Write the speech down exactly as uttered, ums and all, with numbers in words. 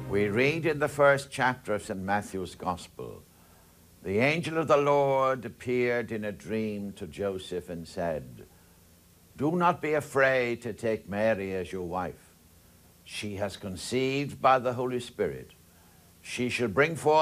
We read in the first chapter of Saint Matthew's Gospel, the angel of the Lord appeared in a dream to Joseph and said, "Do not be afraid to take Mary as your wife. She has conceived by the Holy Spirit. She shall bring forth